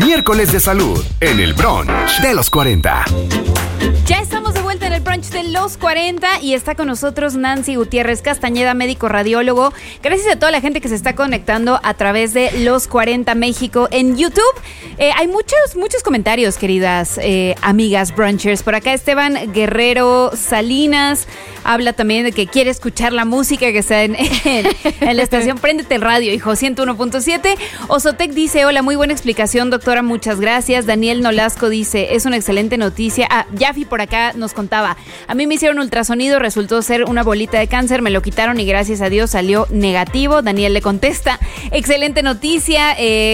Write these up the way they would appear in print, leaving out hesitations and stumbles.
Miércoles de salud en el brunch de los 40. Ya estamos de vuelta en el brunch de los 40 y está con nosotros Nancy Gutiérrez Castañeda, médico radiólogo. Gracias a toda la gente que se está conectando a través de Los 40 México en YouTube. Hay muchos comentarios, queridas amigas brunchers. Por acá Esteban Guerrero Salinas habla también de que quiere escuchar la música que está en la estación Préndete el Radio, hijo, 101.7. Osotec dice, hola, muy buena explicación, doctora, muchas gracias. Daniel Nolasco dice, es una excelente noticia. Jaffi por acá nos contaba, a mí me hicieron ultrasonido, resultó ser una bolita de cáncer, me lo quitaron y gracias a Dios salió negativo. Daniel le contesta, excelente noticia,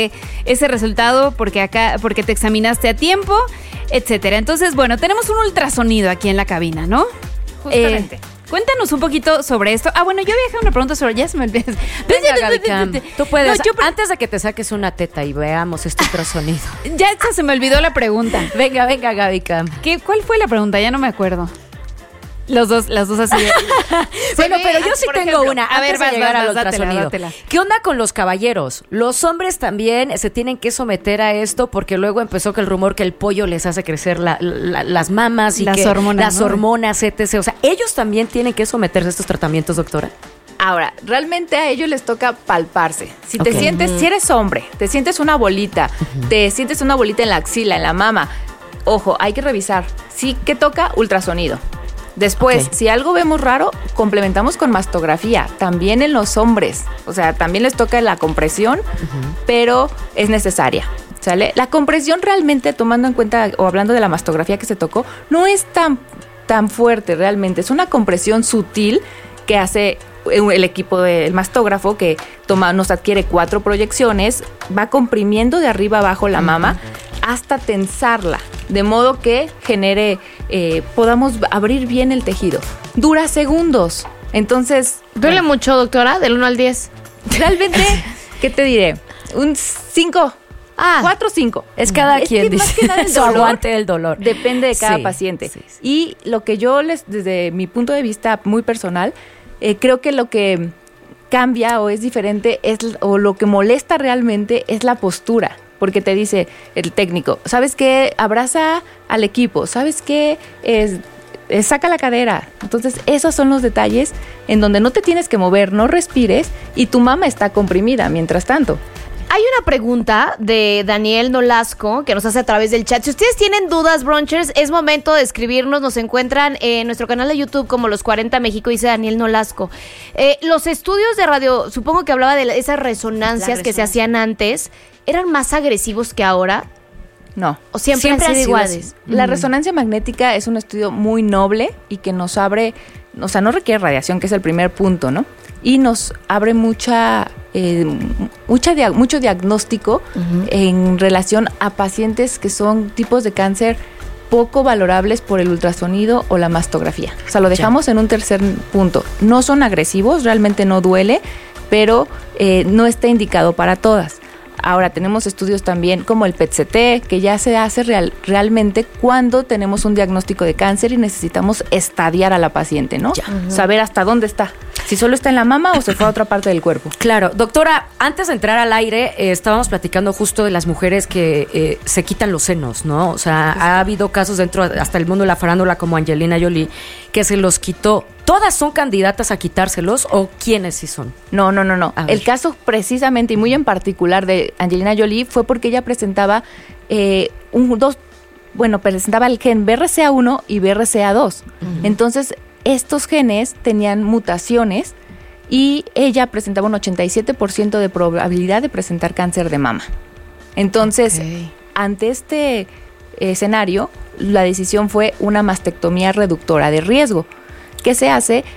ese resultado porque te examinaste a tiempo, etcétera. Entonces, bueno, tenemos un ultrasonido aquí en la cabina, ¿no? Justamente. Cuéntanos un poquito sobre esto. Bueno, yo había dejado una pregunta sobre... Ya se me olvidó. Venga, Gaby, tú puedes. No, antes de que te saques una teta y veamos este ultrasonido. Ya se me olvidó la pregunta. Venga, Gaby. ¿Cuál fue la pregunta? Ya no me acuerdo. Las dos así. Bueno, pero yo sí tengo ejemplo, una. Antes de llegar al ultrasonido. Dátela. ¿Qué onda con los caballeros? Los hombres también se tienen que someter a esto porque luego empezó que el rumor que el pollo les hace crecer las mamas y las hormonas, etc. O sea, ellos también tienen que someterse a estos tratamientos, doctora. Ahora, realmente a ellos les toca palparse. Si te sientes, si eres hombre, te sientes una bolita, te sientes una bolita en la axila, en la mama, ojo, hay que revisar. Sí, ¿qué toca? Ultrasonido. Después, si algo vemos raro, complementamos con mastografía, también en los hombres. O sea, también les toca la compresión, pero es necesaria, ¿sale? La compresión realmente, tomando en cuenta o hablando de la mastografía que se tocó, no es tan fuerte realmente. Es una compresión sutil que hace el equipo del mastógrafo que nos adquiere 4 proyecciones, va comprimiendo de arriba abajo la mama hasta tensarla, de modo que genere, podamos abrir bien el tejido. Dura segundos, entonces... ¿Duele mucho, doctora? Del 1 al 10. Realmente, ¿qué te diré? Un 5. 4 o 5. Es cada quien dice. Más que nada el dolor, aguante el dolor. Depende de cada paciente. Sí. Y lo que yo desde mi punto de vista muy personal, creo que lo que cambia o es diferente o lo que molesta realmente es la postura. Porque te dice el técnico, ¿sabes qué? Abraza al equipo, ¿sabes qué? Saca la cadera. Entonces, esos son los detalles en donde no te tienes que mover, no respires y tu mama está comprimida mientras tanto. Hay una pregunta de Daniel Nolasco que nos hace a través del chat. Si ustedes tienen dudas, brunchers, es momento de escribirnos. Nos encuentran en nuestro canal de YouTube como Los 40 México, dice Daniel Nolasco. Los estudios de radio, supongo que hablaba de esas resonancias que se hacían antes, ¿eran más agresivos que ahora? No. ¿O siempre han sido iguales? La resonancia magnética es un estudio muy noble y que nos abre, o sea, no requiere radiación, que es el primer punto, ¿no? Y nos abre mucho diagnóstico en relación a pacientes que son tipos de cáncer poco valorables por el ultrasonido o la mastografía. O sea, lo dejamos en un tercer punto. No son agresivos, realmente no duele, pero no está indicado para todas. Ahora tenemos estudios también como el PET-CT, que ya se hace realmente cuando tenemos un diagnóstico de cáncer y necesitamos estadiar a la paciente, ¿no? Saber hasta dónde está. Si solo está en la mama o se fue a otra parte del cuerpo. Claro. Doctora, antes de entrar al aire, estábamos platicando justo de las mujeres que se quitan los senos, ¿no? O sea, ha habido casos dentro, hasta el mundo de la farándula, como Angelina Jolie, que se los quitó. ¿Todas son candidatas a quitárselos o quiénes sí son? No. El caso precisamente y muy en particular de Angelina Jolie fue porque ella presentaba presentaba el gen BRCA1 y BRCA2. Entonces, estos genes tenían mutaciones y ella presentaba un 87% de probabilidad de presentar cáncer de mama. Entonces, ante este escenario, la decisión fue una mastectomía reductora de riesgo, que se hace